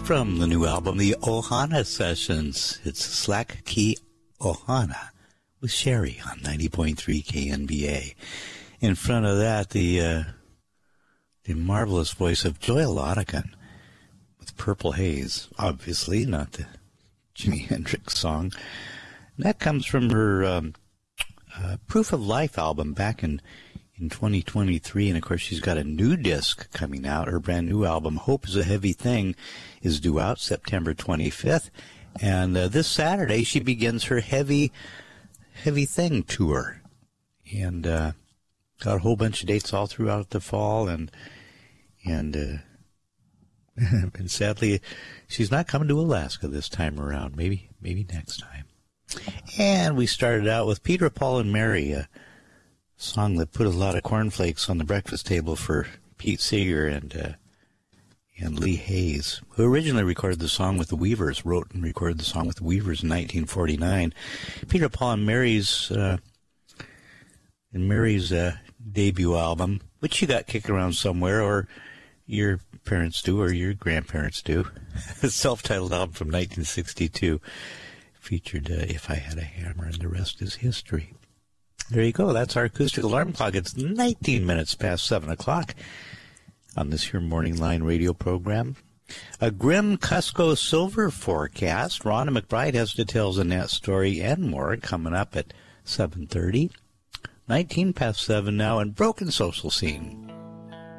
From the new album, the Ohana Sessions, it's Slack Key Ohana with Sherry on 90.3 KNBA. In front of that, the marvelous voice of Joy Lottigan with Purple Haze, obviously, not the Jimi Hendrix song. And that comes from her Proof of Life album back in 2023, and of course she's got a new disc coming out. Her brand new album, Hope is a Heavy Thing, is due out September 25th, and this Saturday she begins her Heavy Thing tour, and got a whole bunch of dates all throughout the fall, and sadly she's not coming to Alaska this time around. Maybe next time. And we started out with Peter, Paul, and Mary, a song that put a lot of cornflakes on the breakfast table for Pete Seeger and Lee Hayes, who originally recorded the song with the Weavers, wrote and recorded the song with the Weavers in 1949. Peter, Paul, and Mary's debut album, which you got kicking around somewhere, or your parents do, or your grandparents do, a self-titled album from 1962, featured If I Had a Hammer, and the rest is history. There you go. That's our acoustic alarm clock. It's 19 minutes past 7 o'clock on this here Morning Line radio program. A grim Cusco silver forecast. Rhonda McBride has details on that story and more coming up at 7:30. 19 past 7 now, and Broken Social Scene.